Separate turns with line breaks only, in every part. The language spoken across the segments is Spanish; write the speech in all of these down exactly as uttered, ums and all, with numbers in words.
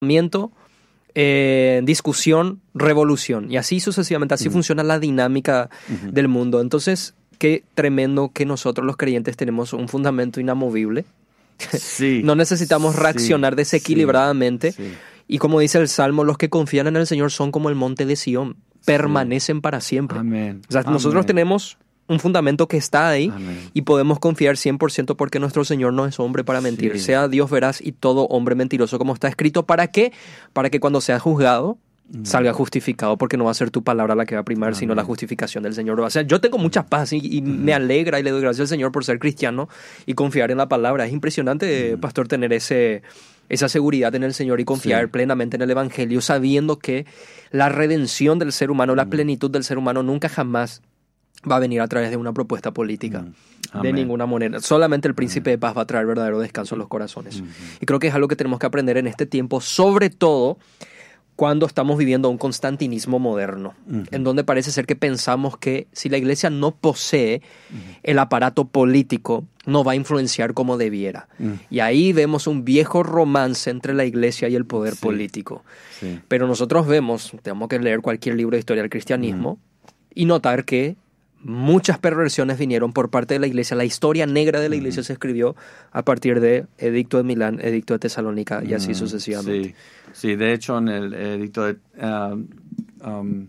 Eh, discusión, revolución, y así sucesivamente. Así uh-huh. funciona la dinámica uh-huh. del mundo. Entonces, qué tremendo que nosotros los creyentes tenemos un fundamento inamovible.
Sí,
no necesitamos reaccionar
sí,
desequilibradamente.
Sí, sí.
Y como dice el Salmo, los que confían en el Señor son como el monte de Sión, permanecen sí. para siempre.
Amén.
O sea,
Amén.
Nosotros tenemos un fundamento que está ahí.
Amén.
Y podemos confiar cien por ciento porque nuestro Señor no es hombre para mentir.
Sí.
Sea Dios veraz y todo hombre mentiroso, como está escrito. ¿Para qué? Para que cuando sea juzgado mm. salga justificado, porque no va a ser tu palabra la que va a primar, Amén. Sino la justificación del Señor. O sea, yo tengo mucha paz y, y mm. me alegra y le doy gracias al Señor por ser cristiano y confiar en la palabra. Es impresionante, mm. pastor, tener ese... esa seguridad en el Señor y confiar sí. plenamente en el Evangelio, sabiendo que la redención del ser humano, la plenitud del ser humano nunca jamás va a venir a través de una propuesta política, mm. de ninguna manera. Solamente el príncipe mm. de paz va a traer verdadero descanso a los corazones. Mm. Y creo que es algo que tenemos que aprender en este tiempo, sobre todo cuando estamos viviendo un constantinismo moderno, mm. en donde parece ser que pensamos que si la iglesia no posee mm. el aparato político, no va a influenciar como debiera. Mm. Y ahí vemos un viejo romance entre la iglesia y el poder sí. político. Sí. Pero nosotros vemos, tenemos que leer cualquier libro de historia del cristianismo mm. y notar que muchas perversiones vinieron por parte de la iglesia. La historia negra de la iglesia mm. se escribió a partir de Edicto de Milán, Edicto de Tesalónica y así mm. sucesivamente.
Sí. sí, de hecho en el Edicto de uh, um,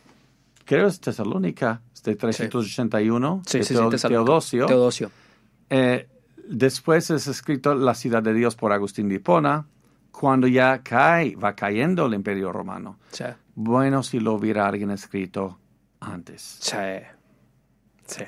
creo es Tesalónica, de trescientos ochenta y uno,
sí.
de
sí,
Teo-
sí,
Teodosio.
Teodosio.
Eh, después es escrito La ciudad de Dios por Agustín de Hipona, cuando ya cae, va cayendo el Imperio Romano.
Sí.
Bueno, si lo hubiera alguien escrito antes.
Sí. Sí.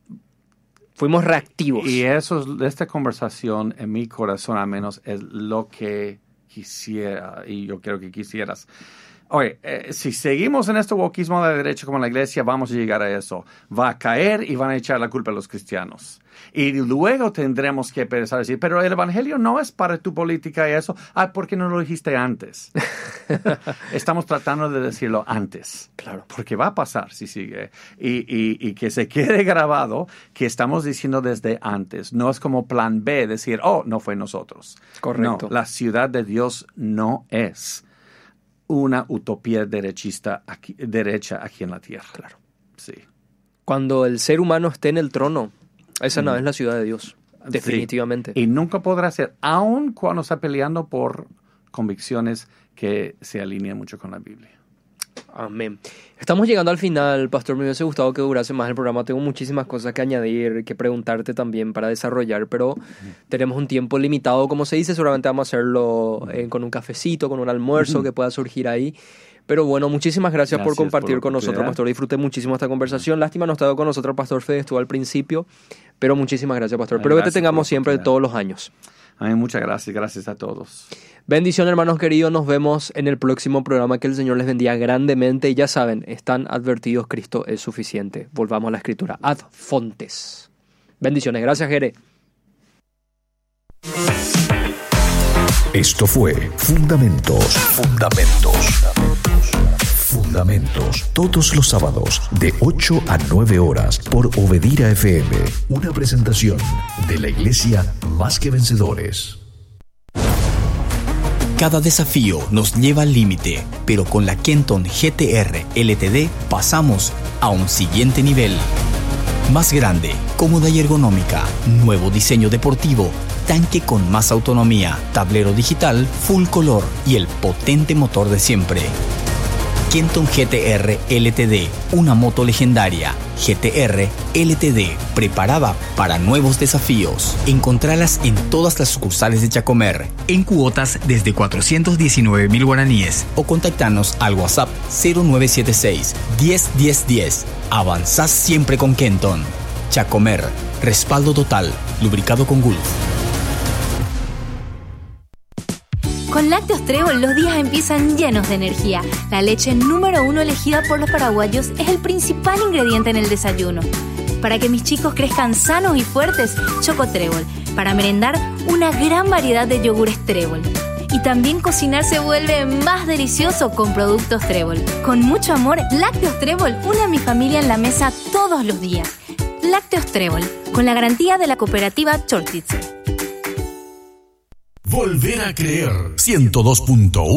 Fuimos reactivos.
Y eso, esta conversación en mi corazón al menos es lo que quisiera, y yo quiero que quisieras. Oye, eh, si seguimos en este wokismo de la derecha como la iglesia, vamos a llegar a eso. Va a caer y van a echar la culpa a los cristianos. Y luego tendremos que pensar así, pero el evangelio no es para tu política y eso. Ah, ¿por qué no lo dijiste antes? Estamos tratando de decirlo antes.
Claro.
Porque va a pasar si sigue. Y, y, y que se quede grabado que estamos diciendo desde antes. No es como plan B, decir, oh, no fue nosotros.
Correcto.
No, la ciudad de Dios no es una utopía derechista aquí, derecha aquí en la tierra.
Claro.
Sí.
Cuando el ser humano esté en el trono, esa mm. no es la ciudad de Dios. Definitivamente.
Sí. Y nunca podrá ser, aun cuando está peleando por convicciones que se alinean mucho con la Biblia.
Amén. Estamos llegando al final, pastor. Me hubiese gustado que durase más el programa. Tengo muchísimas cosas que añadir, que preguntarte también para desarrollar, pero uh-huh. tenemos un tiempo limitado. Como se dice, seguramente vamos a hacerlo uh-huh. eh, con un cafecito, con un almuerzo uh-huh. que pueda surgir ahí. Pero bueno, muchísimas gracias, gracias por compartir por con nosotros, pastor. Disfruté muchísimo esta conversación. Lástima no ha estado con nosotros el pastor Fede, estuvo al principio, pero muchísimas gracias, pastor. Espero que te tengamos siempre todos los años.
Ay, muchas gracias, gracias a todos.
Bendición, hermanos queridos, nos vemos en el próximo programa. Que el Señor les bendiga grandemente. Y ya saben, están advertidos, Cristo es suficiente. Volvamos a la Escritura. Ad fontes. Bendiciones, gracias, Jere.
Esto fue Fundamentos. Fundamentos. Fundamentos. Todos los sábados de ocho a nueve horas por Obedira F M. Una presentación de la Iglesia Más que Vencedores.
Cada desafío nos lleva al límite, pero con la Kenton G T R L T D pasamos a un siguiente nivel. Más grande, cómoda y ergonómica, nuevo diseño deportivo, tanque con más autonomía, tablero digital, full color y el potente motor de siempre. Kenton G T R L T D, una moto legendaria. G T R L T D, preparada para nuevos desafíos. Encontralas en todas las sucursales de Chacomer, en cuotas desde cuatrocientos diecinueve mil guaraníes, o contactanos al WhatsApp cero nueve siete seis, diez, diez, diez. Avanzás siempre con Kenton. Chacomer, respaldo total, lubricado con Gulf.
Con Lácteos Trébol los días empiezan llenos de energía. La leche número uno elegida por los paraguayos es el principal ingrediente en el desayuno. Para que mis chicos crezcan sanos y fuertes, Choco Trébol. Para merendar, una gran variedad de yogures Trébol. Y también cocinar se vuelve más delicioso con productos Trébol. Con mucho amor, Lácteos Trébol une a mi familia en la mesa todos los días. Lácteos Trébol, con la garantía de la cooperativa Chortitzer.
Volver a creer. ciento dos punto uno